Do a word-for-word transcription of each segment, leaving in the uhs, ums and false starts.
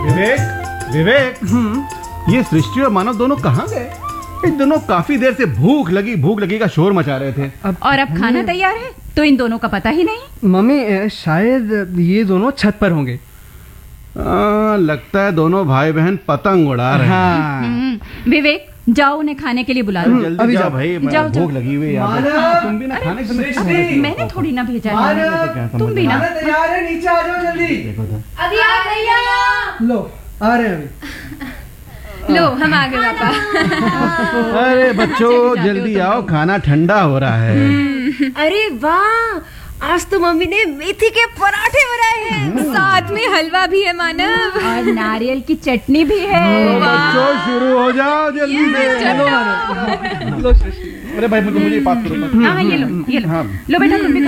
विवेक, विवेक, ये सृष्टि और मानव दोनों कहाँ गए? इन दोनों काफी देर से भूख लगी भूख लगी का शोर मचा रहे थे। अब, और अब खाना तैयार है तो इन दोनों का पता ही नहीं। मम्मी शायद ये दोनों छत पर होंगे। आ, लगता है दोनों भाई बहन पतंग उड़ा रहे हैं। हाँ। विवेक, जाओ उन्हें खाने के लिए बुला लो। जल्दी अभी जाओ जाओ, भाई, जाओ, भूख जाओ। लगी हुई है। तुम भी ना खाने के समय मैंने थोड़ी ना भेजा है, तुम भी ना। तैयार है, नीचे आ जाओ जल्दी। अभी आ रही। लो आ रहे हैं अभी। लो हम आ गए पापा। अरे बच्चों जल्दी आओ, खाना ठंडा हो रहा है। अरे वाह, आज तो मम्मी ने मेथी के पराठे बनाए हैं, साथ में हलवा भी है मानव, और नारियल की चटनी भी है। तो बच्चों शुरू हो जाओ जल्दी से। लो सृष्टि। अरे भाई मुझे मुझे पास करो। हाँ ये लो, ये लो, हाँ। लो बेटा तुम भी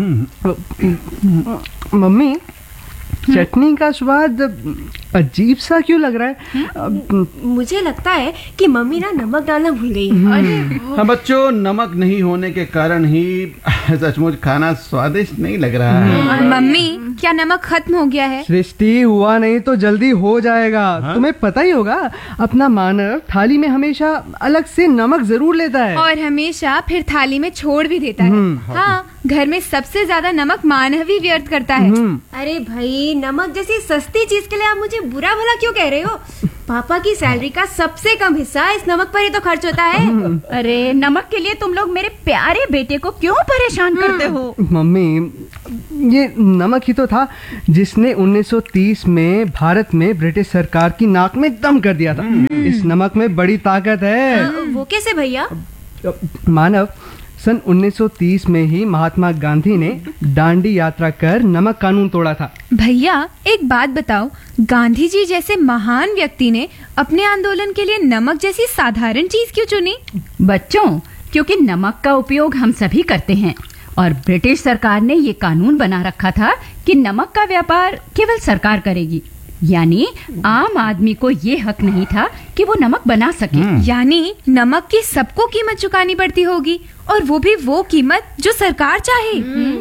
खाओ। हाँ। मम्मी, चटनी का स्वाद अजीब सा क्यों लग रहा है? अब, मुझे लगता है कि मम्मी ना नमक डालना भूल गई है। हाँ बच्चों, नमक नहीं होने के कारण ही सचमुच खाना स्वादिष्ट नहीं लग रहा है। मम्मी, क्या नमक खत्म हो गया है? सृष्टि, हुआ नहीं तो जल्दी हो जाएगा। हाँ? तुम्हें पता ही होगा, अपना मानव थाली में हमेशा अलग से नमक जरूर लेता है और हमेशा फिर थाली में छोड़ भी देता है। हाँ, घर में सबसे ज्यादा नमक मानव ही व्यर्थ करता है। अरे भाई, नमक जैसी सस्ती चीज के लिए आप मुझे बुरा भला क्यों कह रहे हो? पापा की सैलरी का सबसे कम हिस्सा इस नमक पर ही तो खर्च होता है। अरे नमक के लिए तुम लोग मेरे प्यारे बेटे को क्यों परेशान करते हो? मम्मी, ये नमक ही तो था जिसने उन्नीस सौ तीस में भारत में ब्रिटिश सरकार की नाक में दम कर दिया था। इस नमक में बड़ी ताकत है। वो कैसे भैया? मानव, सन उन्नीस सौ तीस में ही महात्मा गांधी ने दांडी यात्रा कर नमक कानून तोड़ा था। भैया एक बात बताओ, गांधी जी जैसे महान व्यक्ति ने अपने आंदोलन के लिए नमक जैसी साधारण चीज क्यों चुनी? बच्चों, क्योंकि नमक का उपयोग हम सभी करते हैं और ब्रिटिश सरकार ने ये कानून बना रखा था कि नमक का व्यापार केवल सरकार करेगी, यानी आम आदमी को ये हक नहीं था कि वो नमक बना सके। यानी नमक की सबको कीमत चुकानी पड़ती होगी, और वो भी वो कीमत जो सरकार चाहे।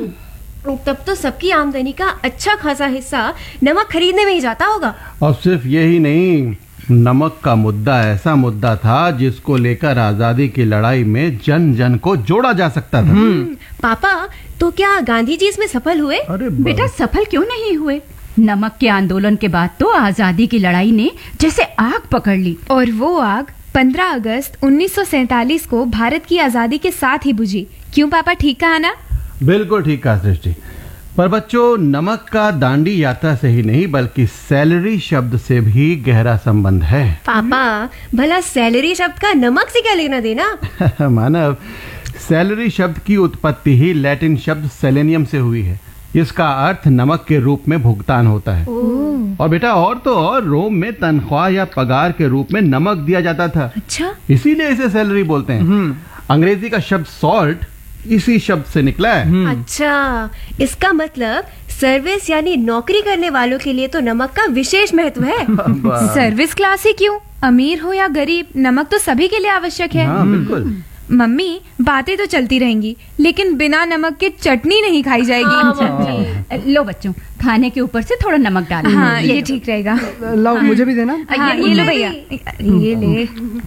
तब तो सबकी आमदनी का अच्छा खासा हिस्सा नमक खरीदने में ही जाता होगा। और सिर्फ यही नहीं, नमक का मुद्दा ऐसा मुद्दा था जिसको लेकर आजादी की लड़ाई में जन जन को जोड़ा जा सकता था। पापा, तो क्या गांधी जी इसमें सफल हुए? अरे बेटा, सफल क्यों नहीं हुए? नमक के आंदोलन के बाद तो आजादी की लड़ाई ने जैसे आग पकड़ ली, और वो आग पंद्रह अगस्त उन्नीस सौ सैतालीस को भारत की आजादी के साथ ही बुझी। क्यों पापा, ठीक कहा ना? बिल्कुल ठीक कहा सृष्टि। पर बच्चों, नमक का दांडी यात्रा से ही नहीं बल्कि सैलरी शब्द से भी गहरा संबंध है। पापा, भला सैलरी शब्द का नमक से क्या लेना देना? मानव, सैलरी शब्द की उत्पत्ति ही लैटिन शब्द सेलेनियम से हुई है। इसका अर्थ नमक के रूप में भुगतान होता है। और बेटा, और तो और रोम में तनख्वाह या पगार के रूप में नमक दिया जाता था। अच्छा, इसीलिए इसे सैलरी बोलते हैं। अंग्रेजी का शब्द सॉल्ट इसी शब्द से निकला है। अच्छा, इसका मतलब सर्विस यानी नौकरी करने वालों के लिए तो नमक का विशेष महत्व है। सर्विस क्लास ही क्यों, अमीर हो या गरीब, नमक तो सभी के लिए आवश्यक है। हाँ, बिल्कुल। मम्मी, बातें तो चलती रहेंगी लेकिन बिना नमक के चटनी नहीं खाई जाएगी। लो बच्चों, खाने के ऊपर से थोड़ा नमक डालो। हाँ, ये ठीक रहेगा। लाओ, मुझे भी देना। हाँ, ये लो भैया, ये ले।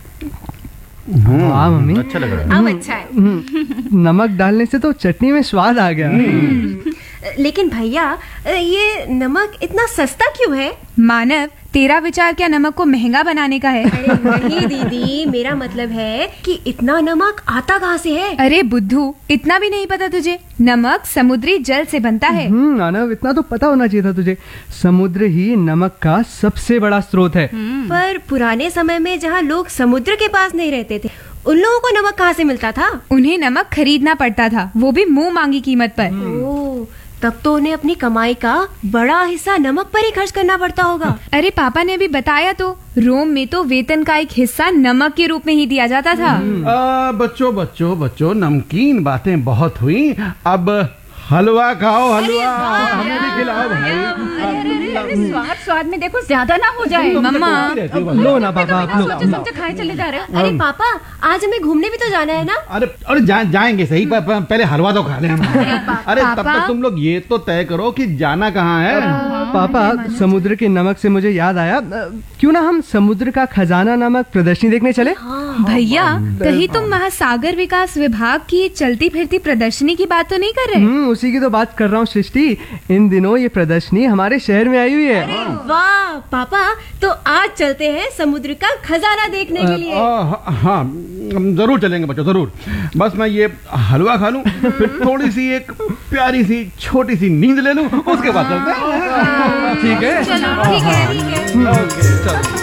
हाँ मम्मी, अच्छा लग रहा है। अब अच्छा है। नमक डालने से तो चटनी में स्वाद आ गया। लेकिन भैया, ये नमक इतना सस्ता क्यों है? मानव, तेरा विचार क्या नमक को महंगा बनाने का है? अरे नहीं दीदी, मेरा मतलब है कि इतना नमक आता कहाँ से है? अरे बुद्धू, इतना भी नहीं पता तुझे? नमक समुद्री जल से बनता है। हम्म, मानव, इतना तो पता होना चाहिए था तुझे। समुद्र ही नमक का सबसे बड़ा स्रोत है। पर पुराने समय में जहाँ लोग समुद्र के पास नहीं रहते थे, उन लोगों को नमक कहाँ से मिलता था? उन्हें नमक खरीदना पड़ता था, वो भी मुंह मांगी कीमत पर। ओह, तब तो उन्हें अपनी कमाई का बड़ा हिस्सा नमक पर ही खर्च करना पड़ता होगा। अरे पापा ने भी बताया तो, रोम में तो वेतन का एक हिस्सा नमक के रूप में ही दिया जाता था। आ, बच्चों बच्चों बच्चों, नमकीन बातें बहुत हुई, अब हलवा खाओ। हलवा हमें भी खिलाओ भाई। स्वाद स्वाद में देखो ज्यादा ना हो जाए। मम्मा, लो ना पापा, आप लो। समझे समझे खाए चले जा रहे हैं। अरे पापा, आज हमें घूमने भी तो जाना है ना? अरे अरे जा, जाएंगे सही, प, प, पहले हलवा तो खा लें हम। अरे तब तक तुम लोग ये तो तय करो कि जाना कहाँ है। पापा, समुद्र के नमक से मुझे याद आया, अ, क्यों ना हम समुद्र का खजाना नामक प्रदर्शनी देखने चले? भैया, कहीं तुम महासागर विकास विभाग की चलती फिरती प्रदर्शनी की बात तो नहीं कर रहे? हम्म, उसी की तो बात कर रहा हूँ सृष्टि। इन दिनों ये प्रदर्शनी हमारे शहर में आई हुई है। अरे वाह पापा, तो आज चलते हैं समुद्र का खजाना देखने के लिए। आ, हाँ, हम जरूर चलेंगे बच्चों, जरूर। बस मैं ये हलवा खा लूं, फिर थोड़ी सी एक प्यारी सी छोटी सी नींद ले लूं, उसके बाद चलते हैं। ठीक है, चलो ठीक है, ठीक है। ओके, चलो।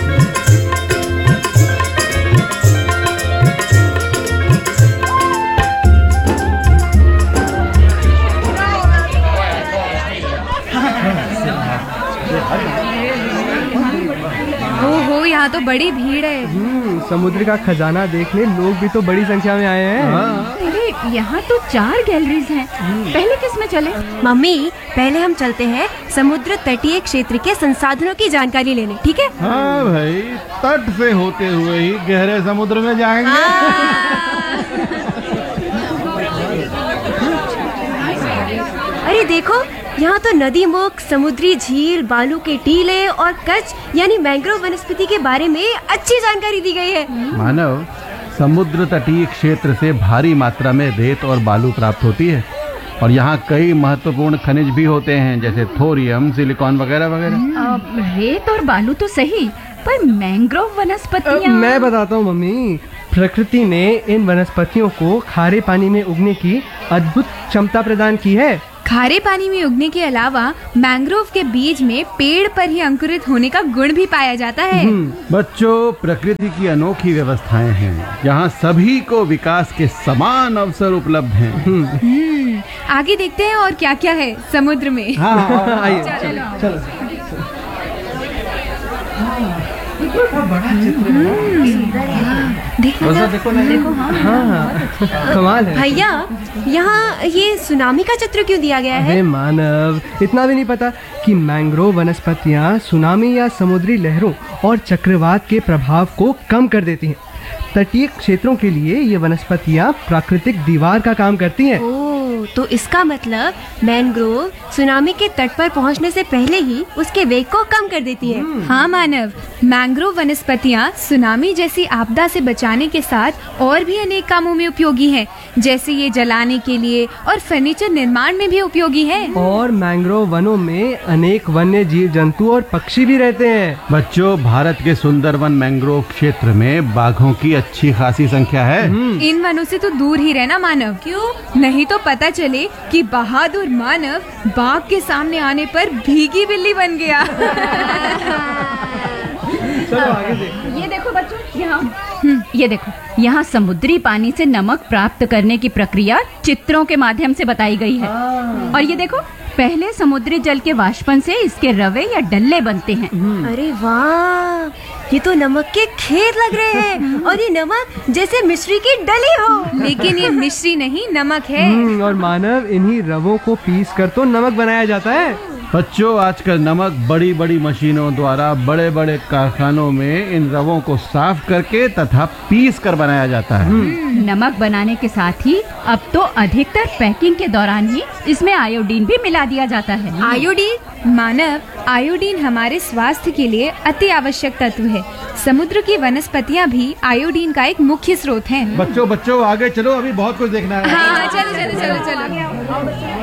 ओहो, यहाँ तो बड़ी भीड़ है। हम्म, समुद्र का खजाना देखने लोग भी तो बड़ी संख्या में आए हैं। अरे यहाँ तो चार गैलरीज हैं। पहले किस में चले? मम्मी, पहले हम चलते हैं समुद्र तटीय क्षेत्र के संसाधनों की जानकारी लेने, ठीक है? हाँ भाई, तट से होते हुए ही गहरे समुद्र में जाएंगे। अरे देखो, यहाँ तो नदी मुख, समुद्री झील, बालू के टीले और कच्छ यानी मैंग्रोव वनस्पति के बारे में अच्छी जानकारी दी गई है। मानव, समुद्र तटीय क्षेत्र से भारी मात्रा में रेत और बालू प्राप्त होती है और यहाँ कई महत्वपूर्ण खनिज भी होते हैं, जैसे थोरियम, सिलिकॉन वगैरह वगैरह। रेत और बालू तो सही, पर मैंग्रोव वनस्पतियाँ। मैं बताता हूँ मम्मी, प्रकृति ने इन वनस्पतियों को खारे पानी में उगने की अद्भुत क्षमता प्रदान की है। खारे पानी में उगने के अलावा मैंग्रोव के बीज में पेड़ पर ही अंकुरित होने का गुण भी पाया जाता है। बच्चों, प्रकृति की अनोखी व्यवस्थाएं हैं, यहाँ सभी को विकास के समान अवसर उपलब्ध हैं। हम्म, आगे देखते हैं और क्या क्या है समुद्र में। हाँ, हाँ, आइए, चलो, चलो। बड़ा चित्र देखो है। देखो ना, देखो, हाँ, हाँ, कमाल है। भैया, यहाँ ये सुनामी का चित्र क्यों दिया गया है? अरे मानव, इतना भी नहीं पता कि मैंग्रोव वनस्पतियाँ सुनामी या समुद्री लहरों और चक्रवात के प्रभाव को कम कर देती हैं। तटीय क्षेत्रों के लिए ये वनस्पतियाँ प्राकृतिक दीवार का काम करती हैं। ओह, तो इसका मतलब मैंग्रोव सुनामी के तट पर पहुँचने से पहले ही उसके वेग को कम कर देती है। हाँ मानव, मैंग्रोव वनस्पतियाँ सुनामी जैसी आपदा से बचाने के साथ और भी अनेक कामों में उपयोगी हैं, जैसे ये जलाने के लिए और फर्नीचर निर्माण में भी उपयोगी है। और मैंग्रोव वनों में अनेक वन्य जीव जंतु और पक्षी भी रहते हैं। बच्चों, भारत के सुंदरवन मैंग्रोव क्षेत्र में बाघों की अच्छी खासी संख्या है। इन वनों से तो दूर ही रहना मानव। क्यों? नहीं तो पता चले कि बहादुर मानव बाघ के सामने आने पर भीगी बिल्ली बन गया। चलो आगे देखते हैं। ये देखो बच्चों, यहाँ ये देखो, यहाँ समुद्री पानी से नमक प्राप्त करने की प्रक्रिया चित्रों के माध्यम से बताई गई है। और ये देखो, पहले समुद्री जल के वाष्पन से इसके रवे या डल्ले बनते हैं। अरे वाह, ये तो नमक के खेत लग रहे हैं और ये नमक जैसे मिश्री की डली हो। लेकिन ये मिश्री नहीं, नमक है। हम्म, और मानव, इन्हीं रवों को पीस कर तो नमक बनाया जाता है। बच्चों, आजकल नमक बड़ी बड़ी मशीनों द्वारा बड़े बड़े कारखानों में इन रवों को साफ करके तथा पीस कर बनाया जाता है। नमक बनाने के साथ ही अब तो अधिकतर पैकिंग के दौरान ही इसमें आयोडीन भी मिला दिया जाता है। आयोडीन? मानव, आयोडीन हमारे स्वास्थ्य के लिए अति आवश्यक तत्व है। समुद्र की वनस्पतियाँ भी आयोडीन का एक मुख्य स्रोत हैं। बच्चों बच्चों आगे चलो, अभी बहुत कुछ देखना है। हाँ, चलो चलो चलो चलो।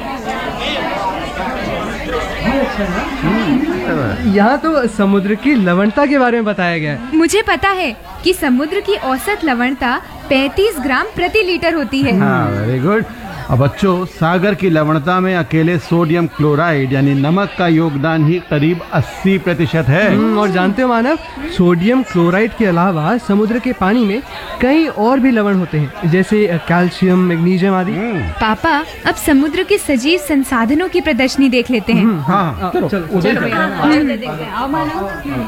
यहाँ तो समुद्र की लवणता के बारे में बताया गया है। मुझे पता है कि समुद्र की औसत लवणता पैंतीस ग्राम प्रति लीटर होती है। हाँ, वेरी गुड। अब बच्चों, सागर की लवणता में अकेले सोडियम क्लोराइड यानी नमक का योगदान ही करीब अस्सी प्रतिशत है। हम्म, और जानते हो मानव, सोडियम क्लोराइड के अलावा समुद्र के पानी में कई और भी लवण होते हैं, जैसे कैल्शियम, मैग्नीशियम आदि। पापा, अब समुद्र के सजीव संसाधनों की प्रदर्शनी देख लेते हैं। हाँ, हाँ, चलो चलो, उधर चलो। चलो।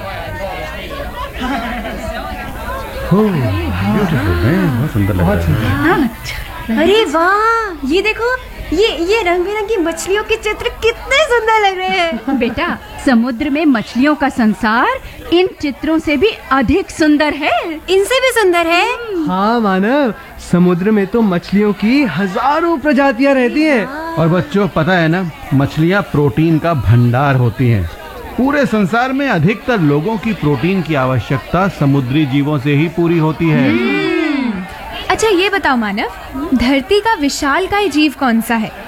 हो, beautiful है, बहुत सुंदर लग रहा है। अरे वाह, ये देखो, ये ये रंग बिरंगी मछलियों के चित्र कितने सुंदर लग रहे हैं। बेटा, समुद्र में मछलियों का संसार इन चित्रों से भी अधिक सुंदर है। इनसे भी सुंदर है। हाँ मानव, समुद्र में तो मछलियों की हजारों प्रजातियां रहती हैं। और बच्चों, पता है ना, मछलियाँ प्रोटीन का भंडार होती हैं। पूरे संसार में अधिकतर लोगों की प्रोटीन की आवश्यकता समुद्री जीवों से ही पूरी होती है। अच्छा ये बताओ मानव, धरती का विशालकाय जीव कौन सा है?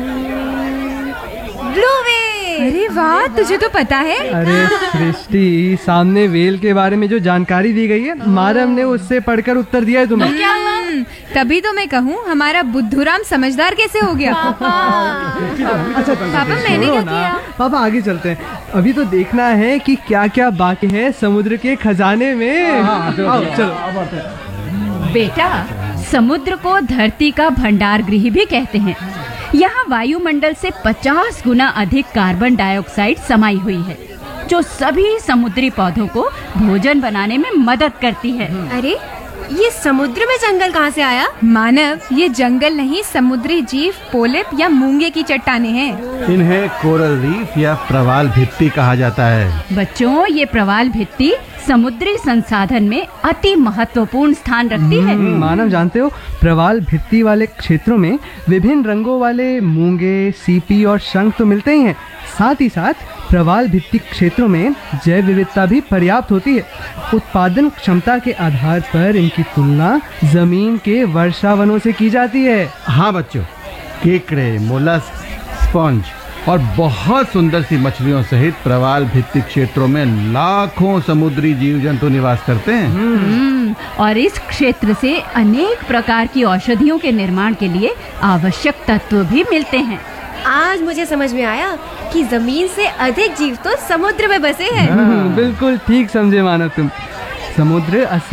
Blue whale. अरे वाह, तुझे तो पता है। अरे सृष्टि, सामने वेल के बारे में जो जानकारी दी गई है, मानव ने उससे पढ़कर उत्तर दिया है तुम्हें। हम्म, तभी तो मैं कहूँ हमारा बुद्धूराम समझदार कैसे हो गया। अच्छा पापा मैंने क्या किया? पापा आगे चलते हैं, अभी तो देखना है कि क्या क्या बाकी है समुद्र के खजाने में। आओ, चलो। बेटा, समुद्र को धरती का भंडार गृह भी कहते हैं। यहाँ वायुमंडल से पचास गुना अधिक कार्बन डाइऑक्साइड समाई हुई है, जो सभी समुद्री पौधों को भोजन बनाने में मदद करती है। अरे ये समुद्र में जंगल कहाँ से आया? मानव, ये जंगल नहीं, समुद्री जीव, पोलिप या मूंगे की चट्टानें हैं। इन्हें कोरल रीफ या प्रवाल भित्ति कहा जाता है। बच्चों, ये प्रवाल भित्ति समुद्री संसाधन में अति महत्वपूर्ण स्थान रखती है। मानव जानते हो, प्रवाल भित्ति वाले क्षेत्रों में विभिन्न रंगों वाले मूंगे, सीपी और शंख तो मिलते ही हैं। साथ ही साथ प्रवाल भित्ति क्षेत्रों में जैव विविधता भी पर्याप्त होती है। उत्पादन क्षमता के आधार पर इनकी तुलना जमीन के वर्षावनों से की जाती है। हाँ बच्चों, केकड़े, मोलस्क, स्पंज और बहुत सुंदर सी मछलियों सहित प्रवाल भित्ति क्षेत्रों में लाखों समुद्री जीव जंतु निवास करते हैं। हम्म, और इस क्षेत्र से अनेक प्रकार की औषधियों के निर्माण के लिए आवश्यक तत्व भी मिलते हैं। आज मुझे समझ में आया कि जमीन से अधिक जीव तो समुद्र में बसे हैं। बिल्कुल ठीक समझे मानव तुम। समुद्र